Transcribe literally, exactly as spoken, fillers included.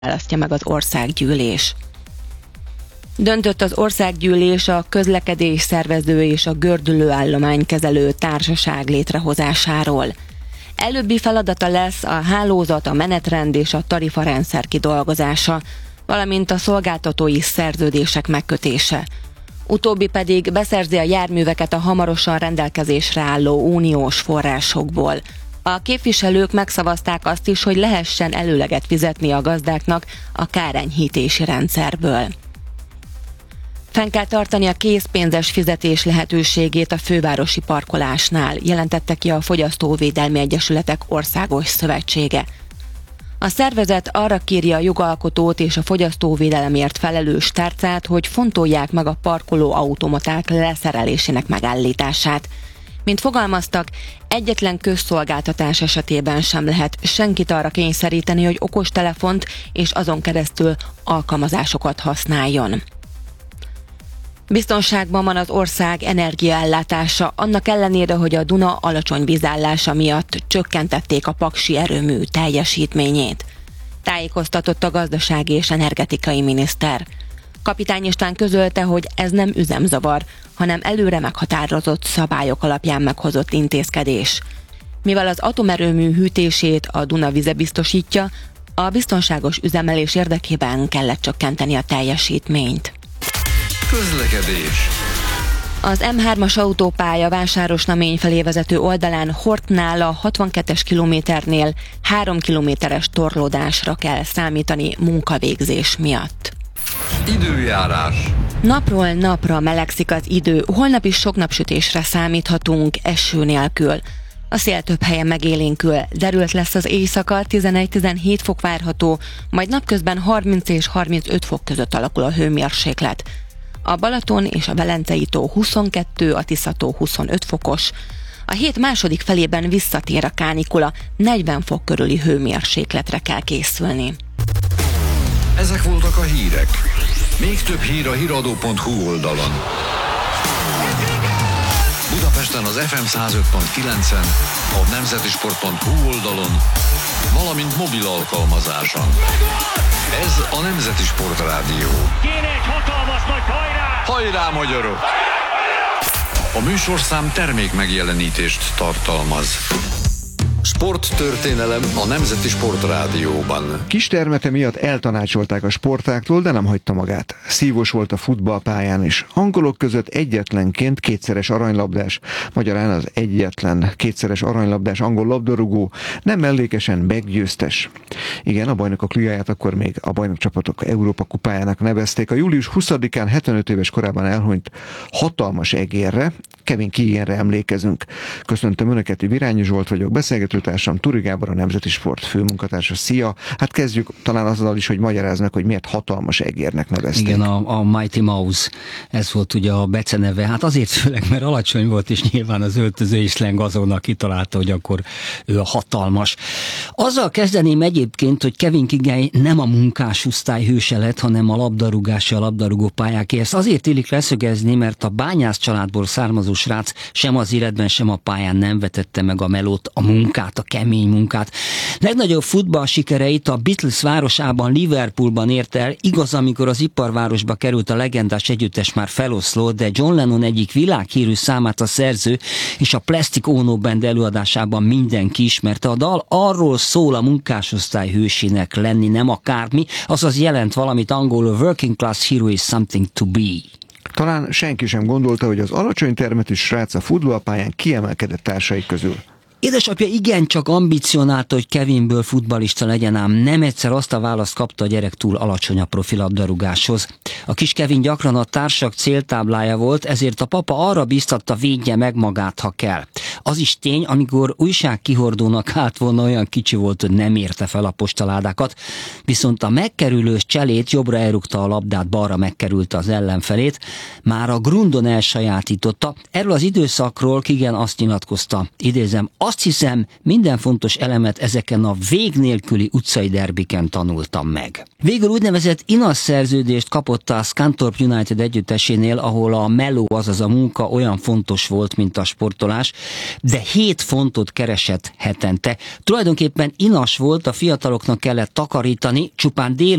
választja meg az országgyűlés. Döntött az országgyűlés a közlekedés szervező és a gördülőállomány kezelő társaság létrehozásáról. Előbbi feladata lesz a hálózat, a menetrend és a tarifarendszer kidolgozása, valamint a szolgáltatói szerződések megkötése. Utóbbi pedig beszerzi a járműveket a hamarosan rendelkezésre álló uniós forrásokból. A képviselők megszavazták azt is, hogy lehessen előleget fizetni a gazdáknak a kárenyhítési rendszerből. Fenn kell tartani a készpénzes fizetés lehetőségét a fővárosi parkolásnál, jelentette ki a Fogyasztóvédelmi Egyesületek Országos Szövetsége. A szervezet arra kérje a jogalkotót és a fogyasztóvédelemért felelős tárcát, hogy fontolják meg a parkoló automaták leszerelésének megállítását. Mint fogalmaztak, egyetlen közszolgáltatás esetében sem lehet senkit arra kényszeríteni, hogy okostelefont és azon keresztül alkalmazásokat használjon. Biztonságban van az ország energiaellátása, annak ellenére, hogy a Duna alacsony vízállása miatt csökkentették a paksi erőmű teljesítményét. Tájékoztatott a gazdasági és energetikai miniszter. Kapitány István közölte, hogy ez nem üzemzavar, hanem előre meghatározott szabályok alapján meghozott intézkedés. Mivel az atomerőmű hűtését a Duna vize biztosítja, a biztonságos üzemelés érdekében kellett csökkenteni a teljesítményt. Közlekedés. Az M hármas autópálya Vásárosnamény felé vezető oldalán Hortnál a hatvankettes kilométernél három kilométeres torlódásra kell számítani munkavégzés miatt. Időjárás. Napról napra melegszik az idő, holnap is sok napsütésre számíthatunk, eső nélkül. A szél több helyen megélénkül, derült lesz az éjszaka, tizenegy-tizenhét fok várható, majd napközben harminc és harmincöt fok között alakul a hőmérséklet. A Balaton és a Velencei tó huszonkettő, a Tisza tó huszonöt fokos. A hét második felében visszatér a kánikula, negyven fok körüli hőmérsékletre kell készülni. Ezek voltak a hírek. Még több hír a híradó pont hu oldalon. Budapesten az ef em száz öt pont kilencen, a nemzetisport pont hu oldalon, valamint mobil alkalmazáson. Ez a Nemzeti Sport Rádió. Kéne egy hatalmas nagy hajrá! Hajrá, magyarok! A műsorszám termék megjelenítést tartalmaz. Sporttörténelem a Nemzeti Sport Rádióban. Kis termete miatt eltanácsolták a sportáktól, de nem hagyta magát. Szívós volt a futballpályán is. Angolok között egyetlenként kétszeres aranylabdás, magyarán az egyetlen kétszeres aranylabdás angol labdarúgó, nem mellékesen meggyőztes. Igen, a bajnokok ligáját akkor még a bajnokcsapatok Európa kupájának nevezték. A július huszadikán hetvenöt éves korában elhunyt hatalmas egérre, Kevin Keeganre emlékezünk. Köszöntöm Önöket, Virányi Zsolt vagyok, beszélgetőtársam Turi Gábor, a Nemzeti Sport főmunkatársa. Szia! Hát kezdjük talán azzal is, hogy magyaráznak, hogy miért hatalmas egérnek nevezték. Igen, a, a Mighty Mouse, ez volt ugye a beceneve. Hát azért főleg, mert alacsony volt, és nyilván az öltözői slang azonnal kitalálta, hogy akkor ő a hatalmas. Azzal kezdeném egyébként, hogy Kevin Keegan nem a munkásosztály hőse lett, hanem a labdarúgási, a labdarúgó pályáké. Ezt azért illik leszögezni, mert a bányász családból származó srác sem az életben, sem a pályán nem vetette meg a melót, a munkát, a kemény munkát. Legnagyobb futball sikereit a Beatles városában, Liverpoolban ért el, igaz, amikor az iparvárosba került a legendás együttes már feloszlott, de John Lennon egyik világhírű számát a szerző és a Plastic Ono Band előadásában mindenki ismerte. A dal arról szól, a munkásosztály hősének lenni, nem akármi, azaz jelent valamit angolul, working class hero is something to be. Talán senki sem gondolta, hogy az alacsony termetű srác a futballpályán kiemelkedett társai közül. Édesapja igencsak ambicionálta, hogy Kevinből futballista legyen, ám nem egyszer azt a választ kapta, a gyerek túl alacsony a profilabdarúgáshoz. A kis Kevin gyakran a társak céltáblája volt, ezért a papa arra bíztatta, védje meg magát, ha kell. Az is tény, amikor újságkihordónak állt volna, olyan kicsi volt, hogy nem érte fel a postaládákat, viszont a megkerülős cselét jobbra elrúgta a labdát, balra megkerülte az ellenfelét, már a grundon elsajátította. Erről az időszakról Keegan azt nyilatkozta, idézem, azt hiszem, minden fontos elemet ezeken a vég nélküli utcai derbiken tanultam meg. Végül úgynevezett inas szerződést kapott a Scunthorpe United együttesénél, ahol a meló, azaz a munka olyan fontos volt, mint a sportolás, de hét fontot keresett hetente. Tulajdonképpen inas volt, a fiataloknak kellett takarítani, csupán dél